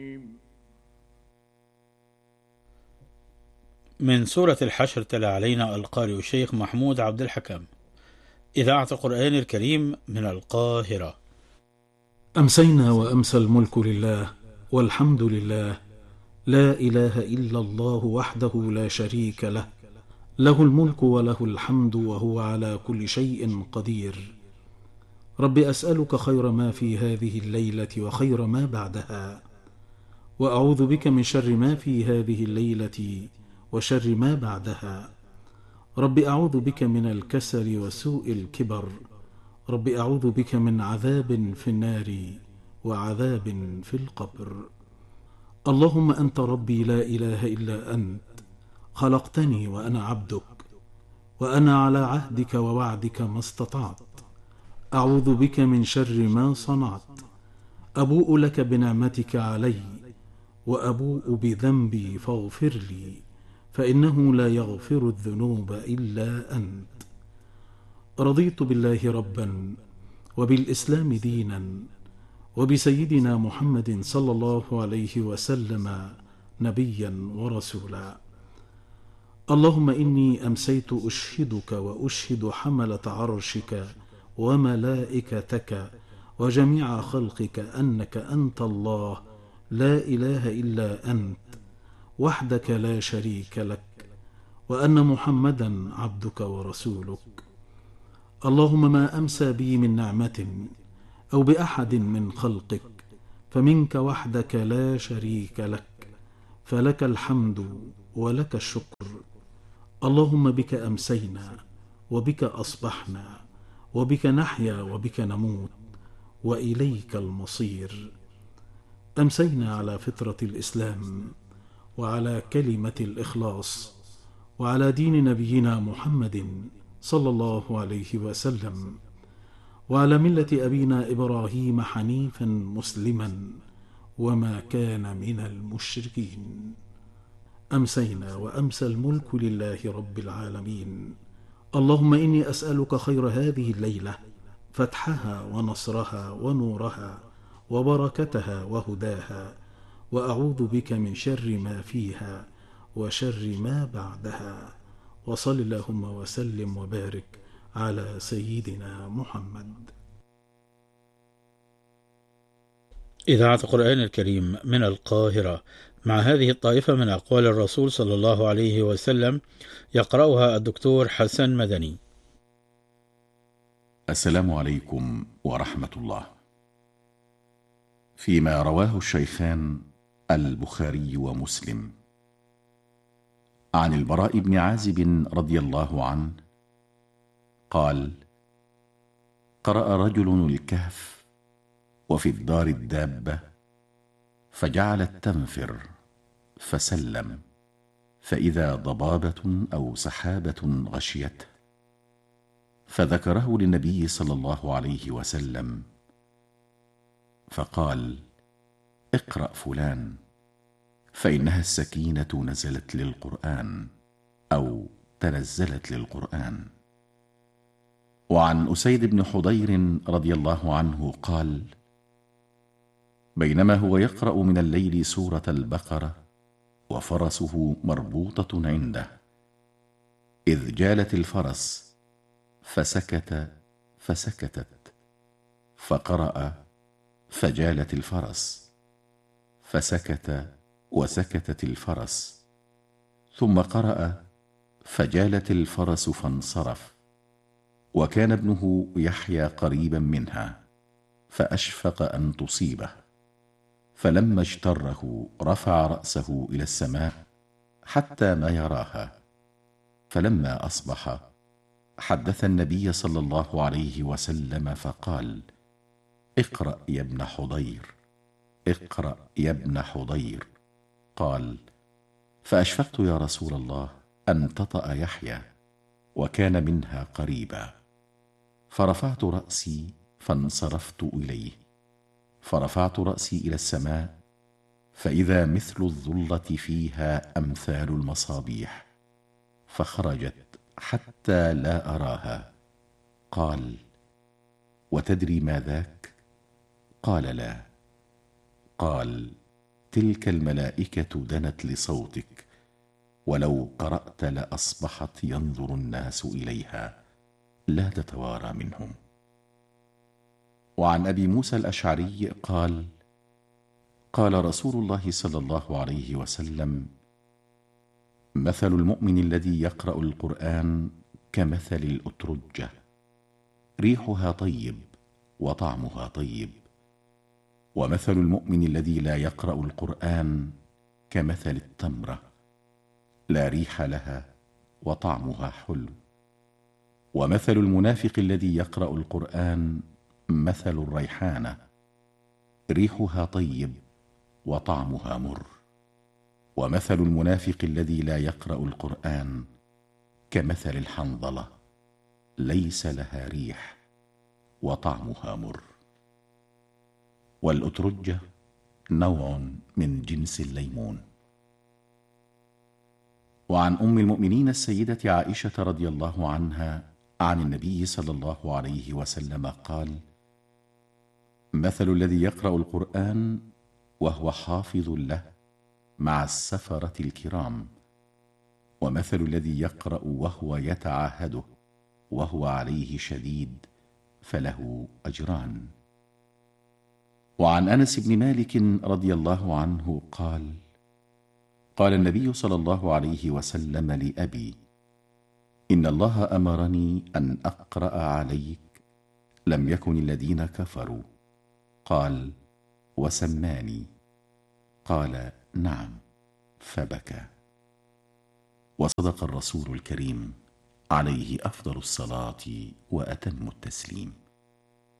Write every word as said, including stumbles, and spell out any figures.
من سورة الحشر تلا علينا القارئ الشيخ محمود عبد الحكم. إذاعة القرآن الكريم من القاهرة. أمسينا وأمسى الملك لله والحمد لله، لا إله إلا الله وحده لا شريك له، له الملك وله الحمد وهو على كل شيء قدير. رب أسألك خير ما في هذه الليلة وخير ما بعدها، وأعوذ بك من شر ما في هذه الليلة وشر ما بعدها. رب أعوذ بك من الكسل وسوء الكبر. رب أعوذ بك من عذاب في النار وعذاب في القبر. اللهم أنت ربي لا إله إلا أنت، خلقتني وأنا عبدك، وأنا على عهدك ووعدك ما استطعت. أعوذ بك من شر ما صنعت. أبوء لك بنعمتك علي وأبوء بذنبي فاغفر لي، فإنه لا يغفر الذنوب إلا أنت. رضيت بالله ربا وبالإسلام دينا وبسيدنا محمد صلى الله عليه وسلم نبيا ورسولا. اللهم إني أمسيت أشهدك وأشهد حملة عرشك وملائكتك وجميع خلقك أنك أنت الله لا إله إلا أنت وحدك لا شريك لك، وأن محمدا عبدك ورسولك. اللهم ما أمسى بي من نعمة أو بأحد من خلقك فمنك وحدك لا شريك لك، فلك الحمد ولك الشكر. اللهم بك أمسينا وبك أصبحنا وبك نحيا وبك نموت وإليك المصير. أمسينا على فطرة الإسلام وعلى كلمة الإخلاص وعلى دين نبينا محمد صلى الله عليه وسلم، وعلى ملة أبينا إبراهيم حنيفا مسلما وما كان من المشركين. أمسينا وأمسى الملك لله رب العالمين. اللهم إني أسألك خير هذه الليلة، فتحها ونصرها ونورها وبركتها وهداها، وأعوذ بك من شر ما فيها وشر ما بعدها. وصل اللهم وسلم وبارك على سيدنا محمد. إذاعة القرآن الكريم من القاهرة. مع هذه الطائفة من أقوال الرسول صلى الله عليه وسلم يقرأها الدكتور حسن مدني. السلام عليكم ورحمة الله. فيما رواه الشيخان البخاري ومسلم عن البراء بن عازب رضي الله عنه قال: قرأ رجل الكهف وفي الدار الدابة فجعلت تنفر فسلم، فإذا ضبابة أو سحابة غشيته، فذكره للنبي صلى الله عليه وسلم فقال: اقرأ فلان فإنها السكينة نزلت للقرآن أو تنزلت للقرآن. وعن أسيد بن حضير رضي الله عنه قال: بينما هو يقرأ من الليل سورة البقرة وفرسه مربوطة عنده، إذ جالت الفرس فسكت فسكتت، فقرأ: فجالت الفرس فسكت وسكتت الفرس، ثم قرأ: فجالت الفرس فانصرف، وكان ابنه يحيى قريبا منها فأشفق أن تصيبه، فلما اجتره رفع رأسه إلى السماء حتى ما يراها، فلما أصبح حدث النبي صلى الله عليه وسلم فقال: اقرأ يا ابن حضير، اقرأ يا ابن حضير. قال: فأشفقت يا رسول الله أن تطأ يحيى، وكان منها قريبا، فرفعت رأسي فانصرفت إليه، فرفعت رأسي إلى السماء فإذا مثل الظلة فيها أمثال المصابيح، فخرجت حتى لا أراها. قال: وتدري ما ذاك؟ قال: لا. قال: تلك الملائكة دنت لصوتك، ولو قرأت لأصبحت ينظر الناس إليها لا تتوارى منهم. وعن أبي موسى الأشعري قال: قال رسول الله صلى الله عليه وسلم: مثل المؤمن الذي يقرأ القرآن كمثل الأترجة، ريحها طيب وطعمها طيب. ومثل المؤمن الذي لا يقرأ القرآن كمثل التمرة، لا ريح لها وطعمها حلو. ومثل المنافق الذي يقرأ القرآن مثل الريحانة، ريحها طيب وطعمها مر. ومثل المنافق الذي لا يقرأ القرآن كمثل الحنظلة، ليس لها ريح وطعمها مر. والأترجة نوع من جنس الليمون. وعن أم المؤمنين السيدة عائشة رضي الله عنها عن النبي صلى الله عليه وسلم قال: مثل الذي يقرأ القرآن وهو حافظ له مع السفرة الكرام، ومثل الذي يقرأ وهو يتعاهده وهو عليه شديد فله أجران. وعن أنس بن مالك رضي الله عنه قال: قال النبي صلى الله عليه وسلم لأبي: إن الله أمرني أن أقرأ عليك لم يكن الذين كفروا. قال: وسماني. قال: نعم، فبكى. وصدق الرسول الكريم عليه أفضل الصلاة وأتم التسليم.